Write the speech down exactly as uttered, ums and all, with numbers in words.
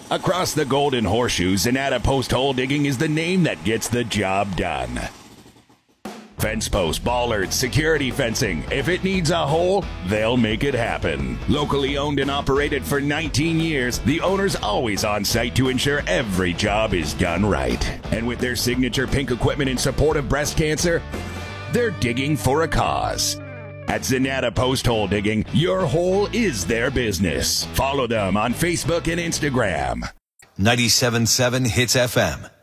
Across the Golden Horseshoe, Zanata Post Hole Digging is the name that gets the job done. Fence posts, bollards, security fencing. If it needs a hole, they'll make it happen. Locally owned and operated for nineteen years, the owner's always on site to ensure every job is done right. And with their signature pink equipment in support of breast cancer, they're digging for a cause. At Zanata Post Hole Digging, your hole is their business. Follow them on Facebook and Instagram. ninety-seven point seven Hits F M.